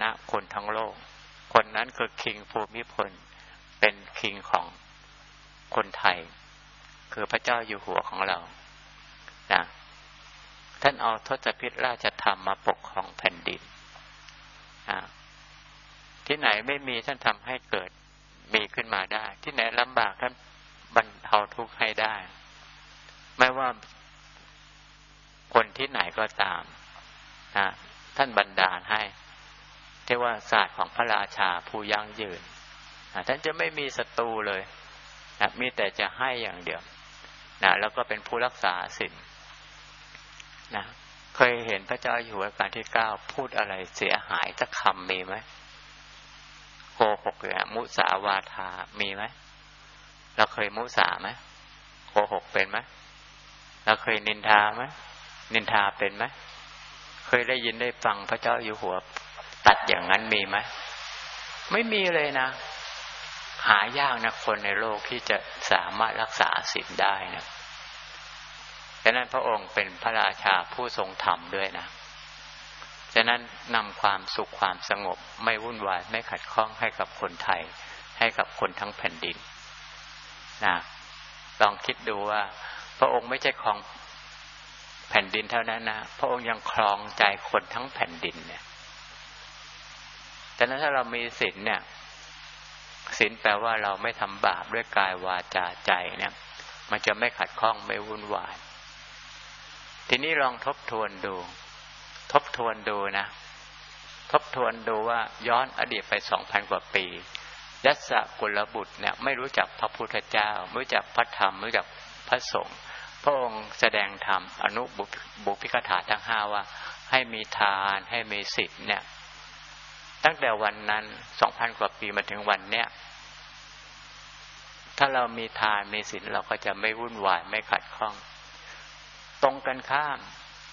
นะคนทั้งโลกคนนั้นคือคิงภูมิพลเป็นคิงของคนไทยคือพระเจ้าอยู่หัวของเรานะท่านเอาทศพิธราชธรรมมาปกครองแผ่นดินนะที่ไหนไม่มีท่านทำให้เกิดมีขึ้นมาได้ที่ไหนลำบากท่านบรรเทาทุกข์ให้ได้ไม่ว่าคนที่ไหนก็ตามนะท่านบันดาลให้เทวศาสตร์ของพระราชาผู้ยั่งยืนท่านจะไม่มีศัตรูเลยนะมีแต่จะให้อย่างเดียวนะแล้วก็เป็นผู้รักษาศีลนะเคยเห็นพระเจ้าอยู่หัวรัชกาลที่9พูดอะไรเสียหายสักคำมีไหมโกหกเนี่ยมุสาวาทามีไหมเราเคยมุสาไหมโกหกเป็นไหมเราเคยนินทาไหมนินทาเป็นไหมเคยได้ยินได้ฟังพระเจ้าอยู่หัวตัดอย่างนั้นมีไหมไม่มีเลยนะหายากนะคนในโลกที่จะสามารถรักษาศีลได้นะฉะนั้นพระองค์เป็นพระราชาผู้ทรงธรรมด้วยนะฉะนั้นนำความสุขความสงบไม่วุ่นวายไม่ขัดข้องให้กับคนไทยให้กับคนทั้งแผ่นดินนะลองคิดดูว่าพระองค์ไม่ใช่ครองแผ่นดินเท่านั้นนะพระองค์ยังครองใจคนทั้งแผ่นดินเนี่ยฉะนั้นถ้าเรามีศีลเนี่ยศีลแปลว่าเราไม่ทำบาปด้วยกายวาจาใจเนี่ยมันจะไม่ขัดข้องไม่วุ่นวายทีนี้ลองทบทวนดูนะทบทวนดูว่าย้อนอดีตไป 2,000 กว่าปียัสสกุลบุตรเนี่ยไม่รู้จักพระพุทธเจ้าไม่รู้จักพระธรรมไม่รู้จักพระสงฆ์พระองค์แสดงธรรมอนุบุพพิกถาทั้ง5ว่าให้มีทานให้มีศีลเนี่ยตั้งแต่วันนั้น 2,000 กว่าปีมาถึงวันเนี้ยถ้าเรามีทานมีศีลเราก็จะไม่วุ่นวายไม่ขัดข้องตรงกันข้าม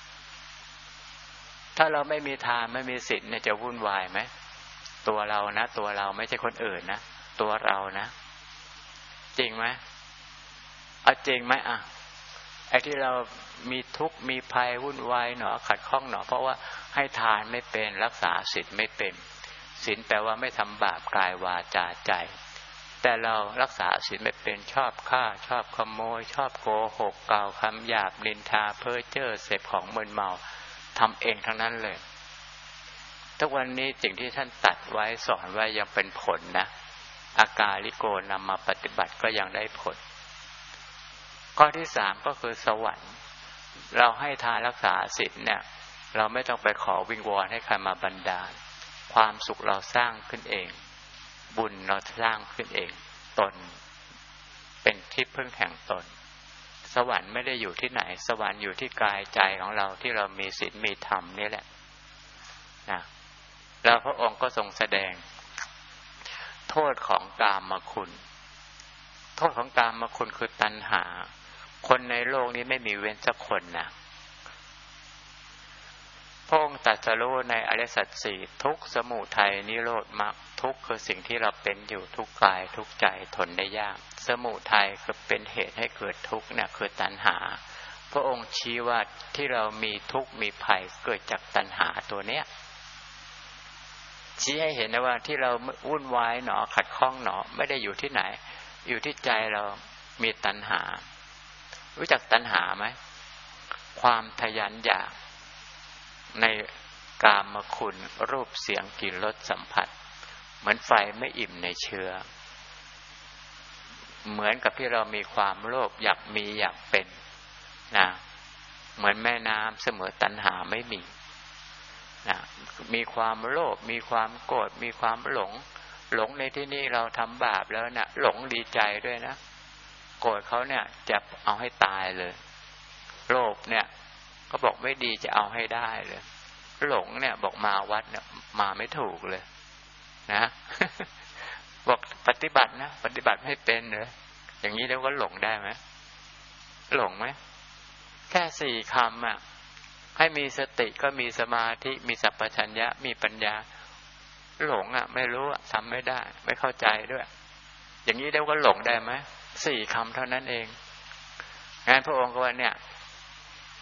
ถ้าเราไม่มีทานไม่มีศีลเนี่ยจะวุ่นวายไหมตัวเรานะตัวเราไม่ใช่คนอื่นนะตัวเรานะจริงไหมเอาจริงไหมอ่ะไอ้ที่เรามีทุกข์มีภัยวุ่นวายหนอขัดข้องหนอเพราะว่าให้ทานไม่เป็นรักษาศีลไม่เป็นศีลแปลว่าไม่ทำบาปกายวาจาใจแต่เรารักษาศีลไม่เป็นชอบฆ่าชอบขโมยชอบโกหกกล่าวคำหยาบนินทาเพ้อเจ้อเสพของมึนเมาทำเองทั้งนั้นเลยทุกวันนี้สิ่งที่ท่านตัดไว้สอนไว้ยังเป็นผลนะอากาลิโกนำมาปฏิบัติก็ยังได้ผลข้อที่3ก็คือสวรรค์เราให้ทานรักษาศีลเนี่ยเราไม่ต้องไปขอวิงวอนให้ใครมาบันดาลความสุขเราสร้างขึ้นเองบุญเราสร้างขึ้นเองตนเป็นที่พึ่งแห่งตนสวรรค์ไม่ได้อยู่ที่ไหนสวรรค์อยู่ที่กายใจของเราที่เรามีศีลมีธรรมนี่แหละนะแล้วพระองค์ก็ทรงแสดงโทษของกามคุณโทษของกามคุณคือตัณหาคนในโลกนี้ไม่มีเว้นสักคนนะพระองค์ตรัสรู้ในอริยสัจสี่ทุกข์สมุทัยนิโรธมรรคทุกข์คือสิ่งที่เราเป็นอยู่ทุกกายทุกใจทนได้ยากสมุทัยคือเป็นเหตุให้เกิดทุกข์เนี่ยคือตัณหาพระองค์ชี้ว่าที่เรามีทุกข์มีภัยเกิดจากตัณหาตัวเนี้ยชี้ให้เห็นนะว่าที่เราวุ่นวายหนอขัดข้องหนอไม่ได้อยู่ที่ไหนอยู่ที่ใจเรามีตัณหารู้จักตัณหาไหมความทะยานอยากในกามคุณรูปเสียงกลิ่นรสสัมผัสเหมือนไฟไม่อิ่มในเชื้อเหมือนกับที่เรามีความโลภอยากมีอยากเป็นนะเหมือนแม่น้ำเสมอตัณหาไม่มีนะมีความโลภมีความโกรธมีความหลงในที่นี้เราทำบาปแล้วนะหลงดีใจด้วยนะโกรธเขาเนี่ยจะเอาให้ตายเลยโลภเนี่ยก็บอกไม่ดีจะเอาให้ได้เลยหลงเนี่ยบอกมาวัดเนี่ยมาไม่ถูกเลยนะ บอกปฏิบัตินะปฏิบัติไม่เป็นเลยอย่างนี้เรียกว่าหลงได้ไหมหลงไหมแค่4 คำอ่ะให้มีสติก็มีสมาธิมีสัพพัญญะมีปัญญาหลงอ่ะไม่รู้ทำไม่ได้ไม่เข้าใจด้วยอย่างนี้เรียกว่าหลงได้ไหม4 คำเท่านั้นเองงั้นพระองค์ก็ว่าเนี่ย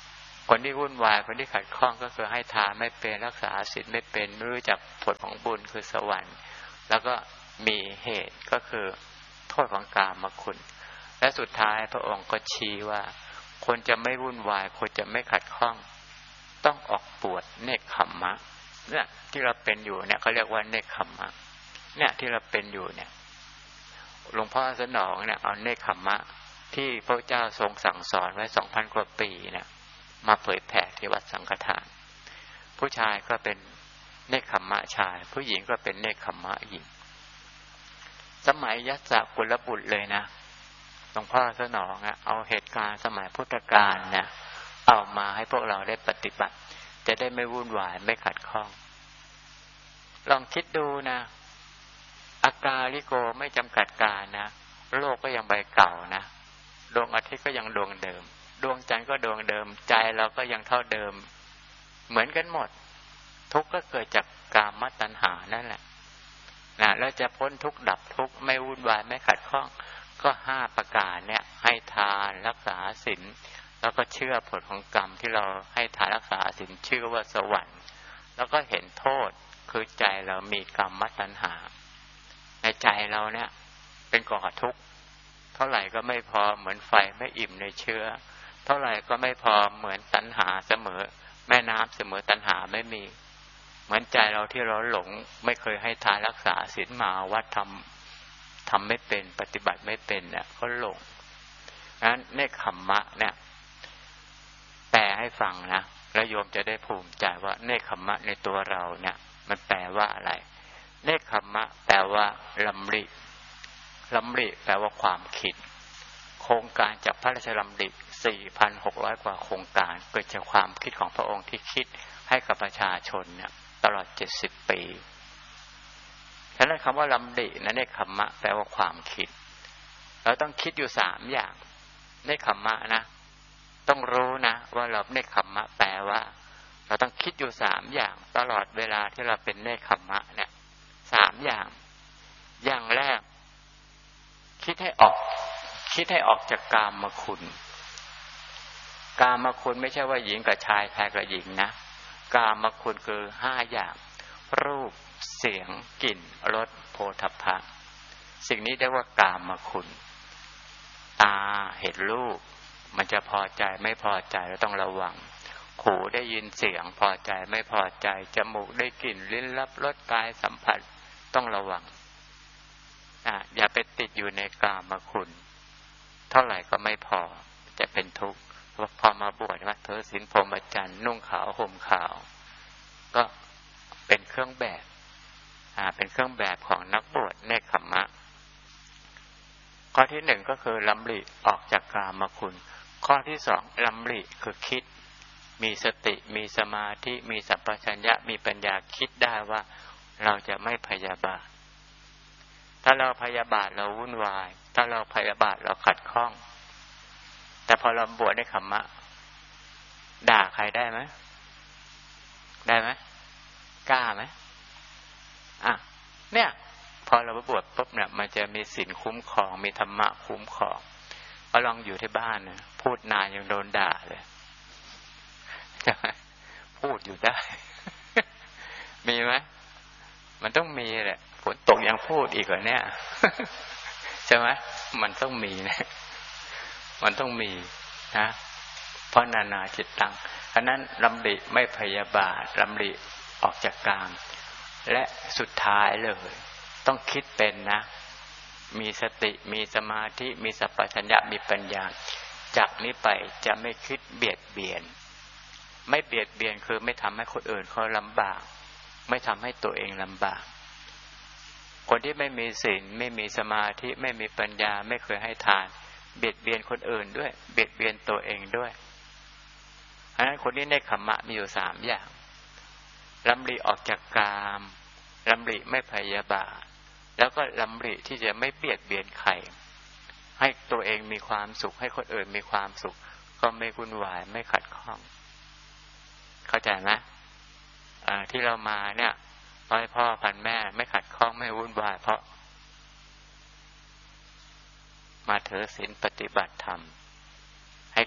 คนที่วุ่นวายคนที่ขัดข้องก็คือให้ทานไม่เป็นรักษาศีลไม่เป็นไม่รู้จักผลของบุญคือสวรรค์แล้วก็มีเหตุก็คือโทษของกามคุณและสุดท้ายพระองค์ก็ชี้ว่าคนจะไม่วุ่นวายคนจะไม่ขัดข้องต้องออกบวชเนกขัมมะเนี่ยที่เราเป็นอยู่เนี่ยเขาเรียกว่าเนกขัมมะเนี่ยที่เราเป็นอยู่เนี่ยหลวงพ่อสนองเนี่ยเอาเนกขัมมะที่พระเจ้าทรงสั่งสอนไว้ 2,000 กว่าปีเนี่ยมาเผยแผ่ที่วัดสังฆทานผู้ชายก็เป็นเนกขัมมะชายผู้หญิงก็เป็นเนกขัมมะหญิงสมัยยัสสะกุลบุตรเลยนะหลวงพ่อสนองเอาเหตุการณ์สมัยพุทธกาลเนี่ยเอามาให้พวกเราได้ปฏิบัติจะได้ไม่วุ่นวายไม่ขัดข้องลองคิดดูนะอากาลิโกไม่จำกัดการนะโลกก็ยังใบเก่านะดวงอาทิตย์ก็ยังดวงเดิมดวงจันทร์ก็ดวงเดิมใจเราก็ยังเท่าเดิมเหมือนกันหมดทุกข์ก็เกิดจากกามตัณหานั่นแหละนะแล้วจะพ้นทุกข์ดับทุกข์ไม่วุ่นวายไม่ขัดข้องก็5ประการเนี่ยให้ทานรักษาศีลแล้วก็เชื่อผลของกรรมที่เราให้ทานรักษาศีลชื่อว่าสวรรค์แล้วก็เห็นโทษคือใจเรามีกรรมตัณหาในใจเราเนี่ยเป็นก่อทุกข์เท่าไหร่ก็ไม่พอเหมือนไฟไม่อิ่มในเชื้อเท่าไหร่ก็ไม่พอเหมือนตัณหาเสมอแม่น้ำเสมอตัณหาไม่มีเหมือนใจเราที่เราหลงไม่เคยให้ทานรักษาศีลมาวัดทำไม่เป็นปฏิบัติไม่เป็นเนี่ยก็หลงงั้นเนกขัมมะเนี่ยแปลให้ฟังนะแล้วโยมจะได้ภูมิใจว่าเนกขัมมะในตัวเราเนี่ยมันแปลว่าอะไรเนกขัมมะแปลว่าลำริแปลว่าความคิดโครงการจากพระราชดำริ 4,600 กว่าโครงการเกิดจากความคิดของพระองค์ที่คิดให้กับประชาชนเนี่ยตลอด70 ปีฉะนั้นคำว่าลำรินะเนกขัมมะแปลว่าความคิดเราต้องคิดอยู่3อย่างเนกขัมมะนะต้องรู้นะว่าเราเนกขัมมะแปลว่าเราต้องคิดอยู่3อย่างตลอดเวลาที่เราเป็นเนกขัมมะเนี่ย3อย่างแรกคิดให้ออกจากกามคุณกามคุณไม่ใช่ว่าหญิงกับชายชายกับหญิงนะกามคุณคือ5อย่างรูปเสียงกลิ่นรสโผฏฐัพพะสิ่งนี้เรียกว่ากามคุณตาเห็นรูปมันจะพอใจไม่พอใจเราต้องระวังหูได้ยินเสียงพอใจไม่พอใจจมูกได้กลิ่นลิ้นรับรสกายสัมผัสต้องระวังอย่าไปติดอยู่ในกามคุณเท่าไหร่ก็ไม่พอจะเป็นทุกข์พอมาบวชว่าเธอศีลพรหมจรรย์นุ่งขาวห่มขาวก็เป็นเครื่องแบบเป็นเครื่องแบบของนักบวชเนกขัมมะข้อที่1ก็คือลำริออกจากกามคุณข้อที่2ลำริคือคิดมีสติมีสมาธิมีสัมปชัญญะมีปัญญาคิดได้ว่าเราจะไม่พยาบาทถ้าเราพยาบาทเราวุ่นวายถ้าเราพยาบาทเราขัดข้องแต่พอเราบวชในขัมมะด่าใครได้ไหมกล้าไหมเนี่ยพอเราบวชปุ๊บเนี่ยมันจะมีศีลคุ้มครองมีธรรมะคุ้มครองพอลองอยู่ที่บ้านนะพูดนานยังโดนด่าเลยใช่ไหมพูดอยู่ได้ มีไหมมันต้องมีแหละฝนตกยังพูดอีกเหรอเนี่ยใช่ไหมมันต้องมีนะมันต้องมีนะเพราะนานาจิตตังฉะนั้นลำริไม่พยาบาทลำริออกจากกามและสุดท้ายเลยต้องคิดเป็นนะมีสติมีสมาธิมีสัพพัญญะมีปัญญาจากนี้ไปจะไม่คิดเบียดเบียนไม่เบียดเบียนคือไม่ทำให้คนอื่นเขาลำบากไม่ทำให้ตัวเองลำบากคนที่ไม่มีศีลไม่มีสมาธิไม่มีปัญญาไม่เคยให้ทานเบียดเบียนคนอื่นด้วยเบียดเบียนตัวเองด้วยเพราะฉะนั้นคนที่เนกขัมมะมีอยู่3อย่างลำริออกจากกามลำริไม่พยาบาทแล้วก็ลำริที่จะไม่เบียดเบียนใครให้ตัวเองมีความสุขให้คนอื่นมีความสุขก็ไม่วุ่นวายไม่ขัดข้องเข้าใจไหมที่เรามาเนี่ยให้พ่อพันแม่ไม่ขัดข้องไม่วุ่นวายเพราะมาถือศีลปฏิบัติธรรมให้กาย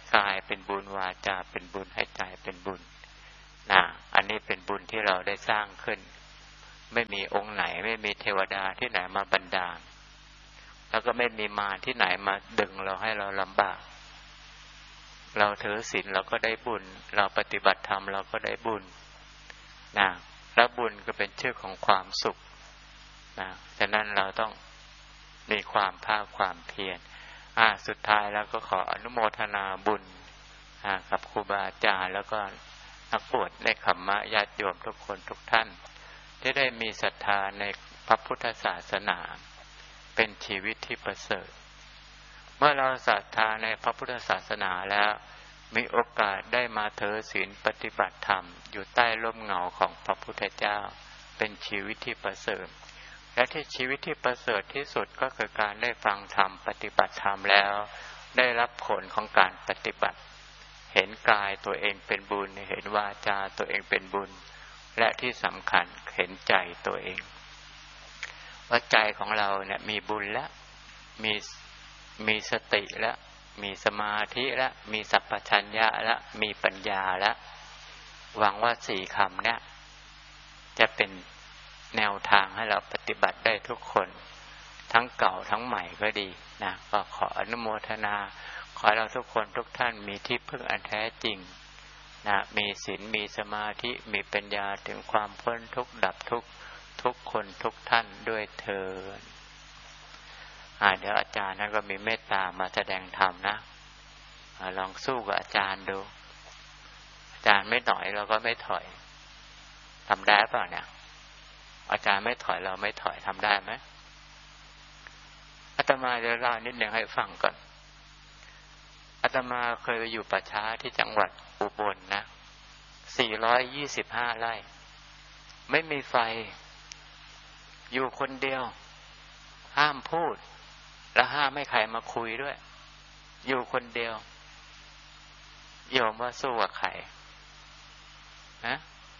เป็นบุญวาจาเป็นบุญให้ใจเป็นบุญนะอันนี้เป็นบุญที่เราได้สร้างขึ้นไม่มีองค์ไหนไม่มีเทวดาที่ไหนมาบันดาลแล้วก็ไม่มีมารที่ไหนมาดึงเราให้เราลำบากเราถือศีลเราก็ได้บุญเราปฏิบัติธรรมเราก็ได้บุญนะแล้วบุญก็เป็นชื่อของความสุขนะฉะนั้นเราต้องมีความภาคความเพียรสุดท้ายแล้วก็ขออนุโมทนาบุญกับครูบาอาจารย์แล้วก็นักบวชในคัมมะญาติโยมทุกคนทุกท่านที่ได้มีศรัทธาในพระพุทธศาสนาเป็นชีวิตที่ประเสริฐเมื่อเราศรัทธาในพระพุทธศาสนาแล้วมีโอกาสได้มาถือศีลปฏิบัติธรรมอยู่ใต้ร่มเงาของพระพุทธเจ้าเป็นชีวิตที่ประเสริฐและที่ชีวิตที่ประเสริฐที่สุดก็คือการได้ฟังธรรมปฏิบัติธรรมแล้วได้รับผลของการปฏิบัติเห็นกายตัวเองเป็นบุญเห็นวาจาตัวเองเป็นบุญและที่สำคัญเห็นใจตัวเองว่าใจของเราเนี่ยมีบุญและมีสติและมีสมาธิและมีสัพพัญญะและมีปัญญาและหวังว่า4 คำเนี่ยจะเป็นแนวทางให้เราปฏิบัติได้ทุกคนทั้งเก่าทั้งใหม่ก็ดีนะก็ขออนุโมทนาขอให้เราทุกคนทุกท่านมีที่พึ่งอันแท้จริงนะมีศีลมีสมาธิมีปัญญาถึงความพ้นทุกข์ดับทุกข์ทุกคนทุกท่านด้วยเถิดเดี๋ยวอาจารย์นั้นก็มีเมตตามาแสดงธรรมนะลองสู้กับอาจารย์ดูอาจารย์ไม่หน่อยเราก็ไม่ถอยทำได้เปล่าเนี่ยอาจารย์ไม่ถอยเราไม่ถอยทำได้ไหมอาตมาจะเล่านิดหนึ่งให้ฟังก่อนอาตมาเคยไปอยู่ป่าช้าที่จังหวัดอุบลนะ425 ไร่ไม่มีไฟอยู่คนเดียวห้ามพูดและห้ามไม่ใครมาคุยด้วยอยู่คนเดียวโยมว่าสู้กับใครนะ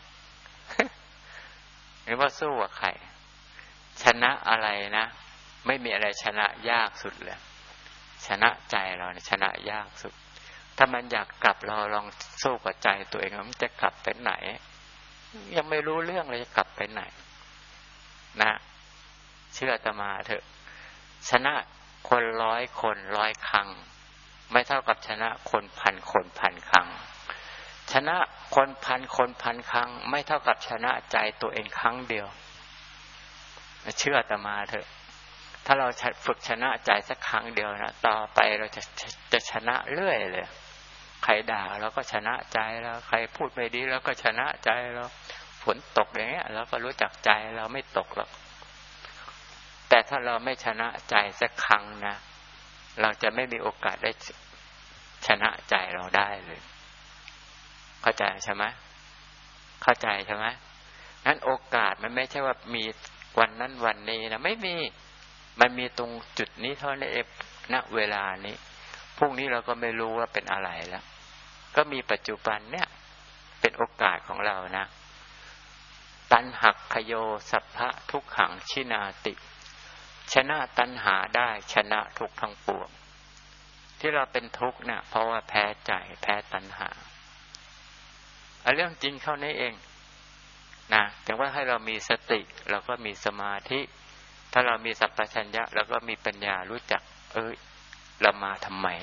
หรือว่าสู้กับใครชนะอะไรนะไม่มีอะไรชนะยากสุดเลยชนะใจเราเนี่ยชนะยากสุดถ้ามันอยากกลับเราลองสู้กับใจตัวเองมันจะกลับไปไหนยังไม่รู้เรื่องเลยจะกลับไปไหนนะเชื่ออาตมาเถอะชนะคน100 คน100 ครั้งไม่เท่ากับชนะคน1,000 คน1,000 ครั้งชนะคน1,000 คน1,000 ครั้งไม่เท่ากับชนะใจตัวเองครั้งเดียวเชื่ออาตมาเถอะถ้าเราฝึกชนะใจสักครั้งเดียวนะต่อไปเราจะชนะเรื่อยเลยใครด่าเราก็ชนะใจเราใครพูดไม่ดีเราก็ชนะใจเราฝนตกอย่างเงี้ยเราก็รู้จักใจเราไม่ตกหรอกแต่ถ้าเราไม่ชนะใจสักครั้งนะเราจะไม่มีโอกาสได้ชนะใจเราได้เลยเข้าใจใช่ไหมเข้าใจใช่ไหมงั้นโอกาสมันไม่ใช่ว่ามีวันนั้นวันนี้นะไม่มีมันมีตรงจุดนี้เท่านั้นเองณเวลานี้พรุ่งนี้เราก็ไม่รู้ว่าเป็นอะไรแล้วก็มีปัจจุบันเนี่ยเป็นโอกาสของเรานะตัณหักขโยสัพพะทุกขังชินาติชนะตัณหาได้ชนะทุกข์ทั้งปวงที่เราเป็นทุกข์เนี่ยเพราะว่าแพ้ใจแพ้ตัณหาเรื่องจริงเข้านี้เองนะถึงว่าให้เรามีสติเราก็มีสมาธิถ้าเรามีสัพพัญญะเราก็มีปัญญารู้จักเรามาทำไม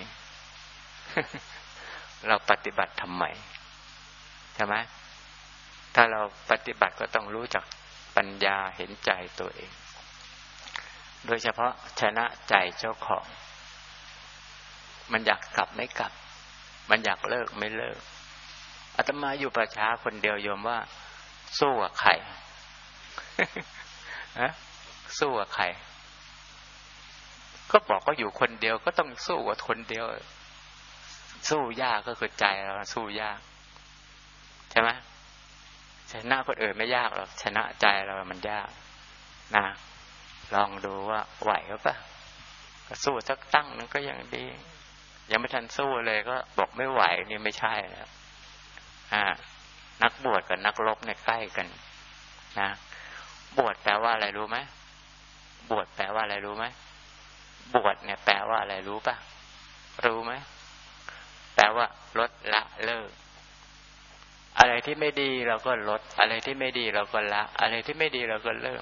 เราปฏิบัติทำไมใช่ไหมถ้าเราปฏิบัติก็ต้องรู้จักปัญญาเห็นใจตัวเองโดยเฉพาะชนะใจเจ้าของมันอยากกลับไม่กลับมันอยากเลิกไม่เลิกอาตมาอยู่ป่าช้าคนเดียวโยมว่าสู้กับใคร สู้กับใครก็บอกว่าอยู่คนเดียวก็ต้องสู้กับคนเดียวสู้ยากก็คือใจเราสู้ยากใช่ไหมชนะคนอื่นไม่ยากหรอกชนะใจเรามันยากนะลองดูว่าไหวหรือเปล่าก็สู้สักตั้งนึงก็ยังดียังไม่ทันสู้เลยก็บอกไม่ไหวนี่ไม่ใช่แล้วนักบวชกับนักรบเนี่ยใกล้กันนะบวชแปลว่าอะไรรู้ไหมบวชแปลว่าอะไรรู้ไหมบวชเนี่ยแปลว่าอะไรรู้ป่ะรู้ไหมแปลว่าลดละเลิกอะไรที่ไม่ดีเราก็ลดอะไรที่ไม่ดีเราก็ละอะไรที่ไม่ดีเราก็เลิก